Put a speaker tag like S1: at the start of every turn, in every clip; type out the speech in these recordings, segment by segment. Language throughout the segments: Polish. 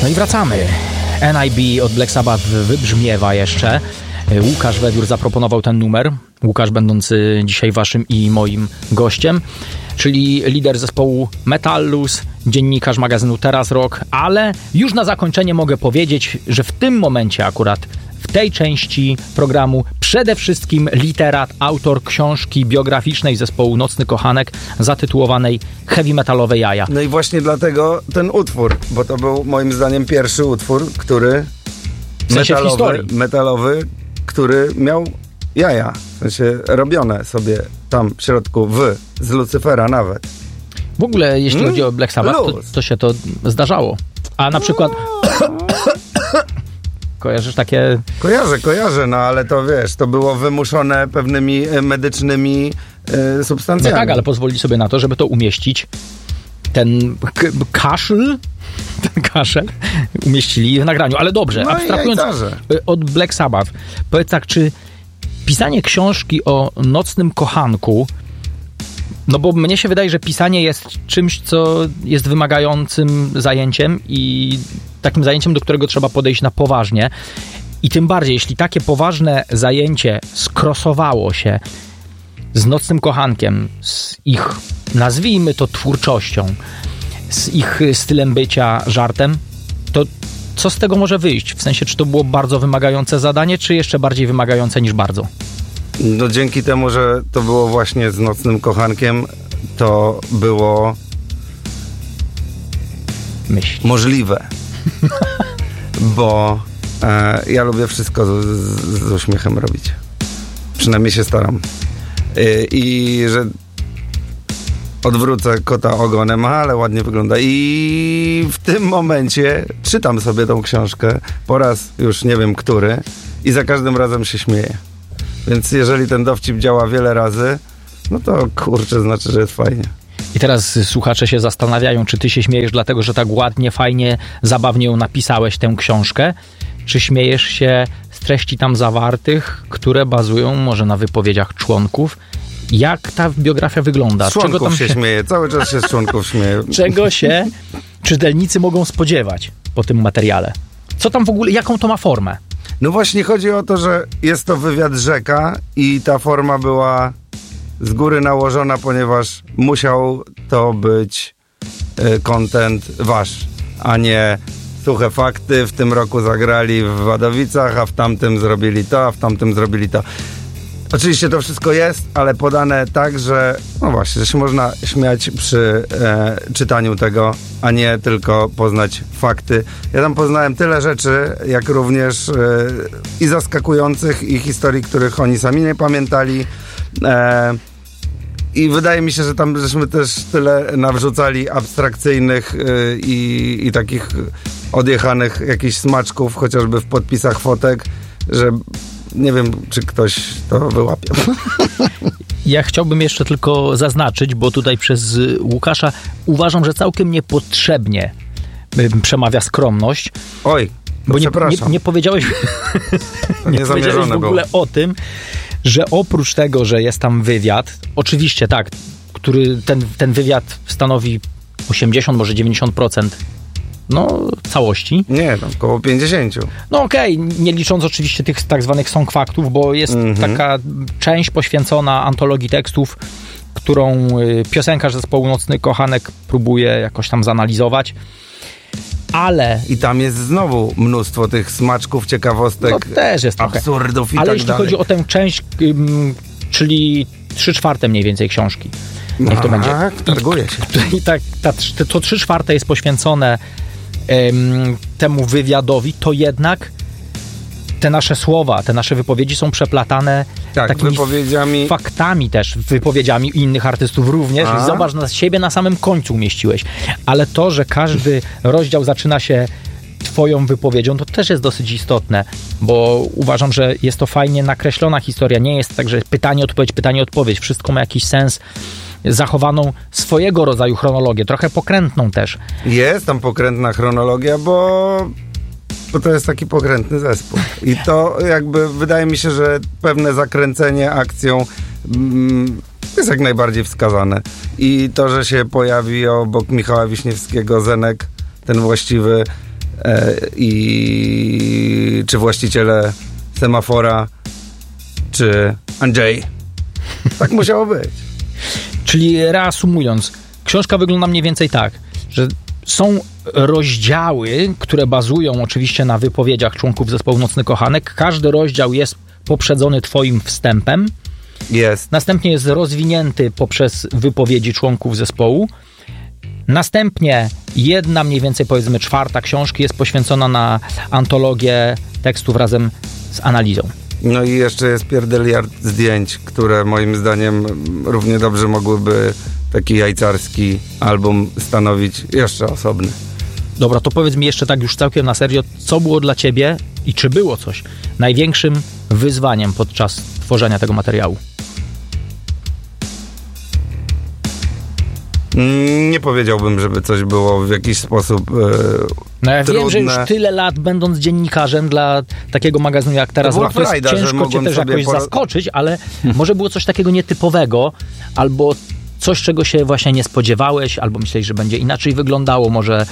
S1: No i wracamy. NIB od Black Sabbath wybrzmiewa jeszcze. Łukasz Wewiór zaproponował ten numer. Łukasz będący dzisiaj waszym i moim gościem, czyli lider zespołu Metallus, dziennikarz magazynu Teraz Rock, ale już na zakończenie mogę powiedzieć, że w tym momencie akurat, w tej części programu przede wszystkim literat, autor książki biograficznej zespołu Nocny Kochanek zatytułowanej Heavy Metalowe Jaja.
S2: No i właśnie dlatego ten utwór, bo to był moim zdaniem pierwszy utwór, który
S1: w sensie
S2: metalowy, który miał jaja, w sensie robione sobie tam w środku z Lucyfera nawet.
S1: W ogóle jeśli chodzi o Black Sabbath, to się to zdarzało. A na przykład... Kojarzysz takie...
S2: Kojarzę, no ale to wiesz, to było wymuszone pewnymi medycznymi substancjami.
S1: No tak, ale pozwoli sobie na to, żeby to umieścić. Ten kaszel umieścili w nagraniu. Ale dobrze, abstrahując od Black Sabbath, powiedz tak, czy pisanie książki o Nocnym Kochanku, no bo mnie się wydaje, że pisanie jest czymś, co jest wymagającym zajęciem i takim zajęciem, do którego trzeba podejść na poważnie. I tym bardziej, jeśli takie poważne zajęcie skrosowało się z Nocnym Kochankiem, z ich, nazwijmy to, twórczością, z ich stylem bycia żartem, to co z tego może wyjść? W sensie, czy to było bardzo wymagające zadanie, czy jeszcze bardziej wymagające niż bardzo?
S2: No dzięki temu, że to było właśnie z Nocnym Kochankiem, to było możliwe. Bo ja lubię wszystko z uśmiechem robić. Przynajmniej się staram. I że odwrócę kota ogonem, ale ładnie wygląda. I w tym momencie czytam sobie tą książkę po raz już nie wiem który i za każdym razem się śmieję. Więc jeżeli ten dowcip działa wiele razy, no to kurczę, znaczy, że jest fajnie.
S1: I teraz słuchacze się zastanawiają, czy ty się śmiejesz dlatego, że tak ładnie, fajnie, zabawnie ją napisałeś, tę książkę, czy śmiejesz się z treści tam zawartych, które bazują może na wypowiedziach członków. Jak ta biografia wygląda?
S2: Z członków tam się śmieje, cały czas się z członków śmieje.
S1: Czego się czytelnicy mogą spodziewać po tym materiale? Co tam w ogóle, jaką to ma formę?
S2: No właśnie chodzi o to, że jest to wywiad rzeka i ta forma była z góry nałożona, ponieważ musiał to być content wasz, a nie suche fakty. W tym roku zagrali w Wadowicach, a w tamtym zrobili to, a w tamtym zrobili to. Oczywiście to wszystko jest, ale podane tak, że no właśnie, że się można śmiać przy czytaniu tego, a nie tylko poznać fakty. Ja tam poznałem tyle rzeczy, jak również i zaskakujących, i historii, których oni sami nie pamiętali. I wydaje mi się, że tam żeśmy też tyle nawrzucali abstrakcyjnych i takich odjechanych jakichś smaczków, chociażby w podpisach fotek, że nie wiem, czy ktoś to wyłapie.
S1: Ja chciałbym jeszcze tylko zaznaczyć, bo tutaj przez Łukasza uważam, że całkiem niepotrzebnie przemawia skromność.
S2: Oj,
S1: bo
S2: przepraszam.
S1: Nie powiedziałeś, nie powiedziałeś w ogóle o tym, że oprócz tego, że jest tam wywiad, oczywiście tak, który ten wywiad stanowi 80, może 90% całości.
S2: Nie, tam około 50.
S1: No okej, nie licząc oczywiście tych tak zwanych song faktów, bo jest taka część poświęcona antologii tekstów, którą piosenkarz zespołu Nocny Kochanek próbuje jakoś tam zanalizować. Ale...
S2: I tam jest znowu mnóstwo tych smaczków, ciekawostek,
S1: no też jest
S2: absurdów i
S1: ale
S2: tak
S1: jeśli
S2: dalej.
S1: chodzi o tę część, czyli 3/4 mniej więcej książki. Niech to będzie.
S2: Targuje się.
S1: I tak, to 3/4 jest poświęcone temu wywiadowi, to jednak te nasze słowa, te nasze wypowiedzi są przeplatane takimi
S2: wypowiedziami,
S1: faktami też, wypowiedziami innych artystów również. I zobacz, na siebie na samym końcu umieściłeś. Ale to, że każdy rozdział zaczyna się twoją wypowiedzią, to też jest dosyć istotne, bo uważam, że jest to fajnie nakreślona historia. Nie jest tak, że pytanie, odpowiedź. Wszystko ma jakiś sens, zachowaną swojego rodzaju chronologię, trochę pokrętną też.
S2: Jest tam pokrętna chronologia, bo to jest taki pokrętny zespół. I to jakby wydaje mi się, że pewne zakręcenie akcją jest jak najbardziej wskazane. I to, że się pojawi obok Michała Wiśniewskiego Zenek, ten właściwy, i czy właściciele Semafora, czy Andrzej. Tak musiało być.
S1: Czyli reasumując, książka wygląda mniej więcej tak, że są rozdziały, które bazują oczywiście na wypowiedziach członków zespołu Nocny Kochanek. Każdy rozdział jest poprzedzony twoim wstępem.
S2: Jest.
S1: Następnie jest rozwinięty poprzez wypowiedzi członków zespołu. Następnie jedna mniej więcej powiedzmy czwarta książki jest poświęcona na antologię tekstów razem z analizą.
S2: No i jeszcze jest pierdeliard zdjęć, które moim zdaniem równie dobrze mogłyby taki jajcarski album stanowić jeszcze osobny.
S1: Dobra, to powiedz mi jeszcze tak już całkiem na serio, co było dla ciebie i czy było coś największym wyzwaniem podczas tworzenia tego materiału?
S2: Nie powiedziałbym, żeby coś było w jakiś sposób
S1: No ja
S2: trudne.
S1: wiem, że już tyle lat będąc dziennikarzem dla takiego magazynu jak Teraz Rock, to jest ciężko cię też jakoś zaskoczyć, ale może było coś takiego nietypowego, albo coś, czego się właśnie nie spodziewałeś, albo myślałeś, że będzie inaczej wyglądało, może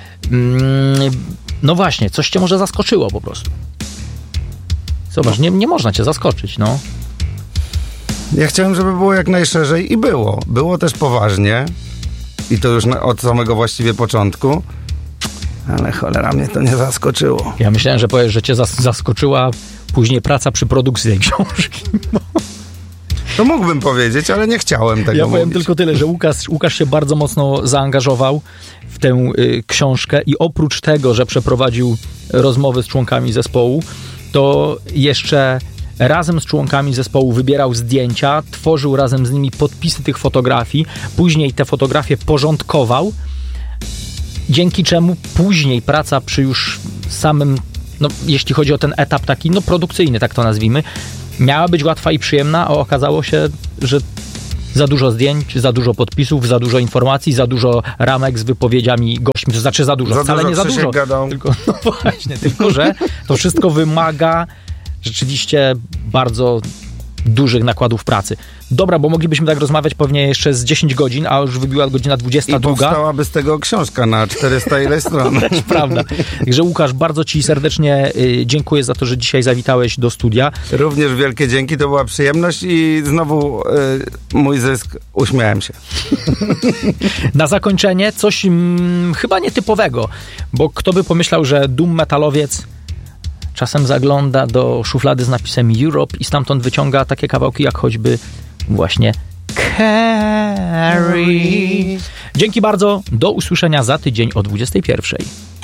S1: no właśnie, coś cię może zaskoczyło po prostu. Zobacz, nie można cię zaskoczyć, no.
S2: Ja chciałem, żeby było jak najszerzej i było. Było też poważnie i to już od samego właściwie początku, ale cholera mnie to nie zaskoczyło.
S1: Ja myślałem, że powiesz, że cię zaskoczyła później praca przy produkcji tej książki. No.
S2: To mógłbym powiedzieć, ale nie chciałem tego
S1: Ja powiem
S2: mówić.
S1: tylko tyle, że Łukasz się bardzo mocno zaangażował w tę książkę i oprócz tego, że przeprowadził rozmowy z członkami zespołu, to jeszcze razem z członkami zespołu wybierał zdjęcia, tworzył razem z nimi podpisy tych fotografii, później te fotografie porządkował, dzięki czemu później praca przy już samym, no jeśli chodzi o ten etap taki, no produkcyjny, tak to nazwijmy, miała być łatwa i przyjemna, a okazało się, że za dużo zdjęć, za dużo podpisów, za dużo informacji, za dużo ramek z wypowiedziami gośćmi, to znaczy za dużo, wcale nie za dużo, tylko, no właśnie, tylko że to wszystko wymaga rzeczywiście bardzo dużych nakładów pracy. Dobra, bo moglibyśmy tak rozmawiać pewnie jeszcze z 10 godzin, a już wybiła godzina 20
S2: I
S1: długa.
S2: powstałaby z tego książka na 400 ileś stron.
S1: Też prawda. Także Łukasz, bardzo ci serdecznie dziękuję za to, że dzisiaj zawitałeś do studia.
S2: Również wielkie dzięki, to była przyjemność i znowu mój zysk, uśmiałem się.
S1: Na zakończenie coś chyba nietypowego, bo kto by pomyślał, że doom metalowiec czasem zagląda do szuflady z napisem Europe i stamtąd wyciąga takie kawałki jak choćby właśnie Carrie. Dzięki bardzo, do usłyszenia za tydzień o 21:00.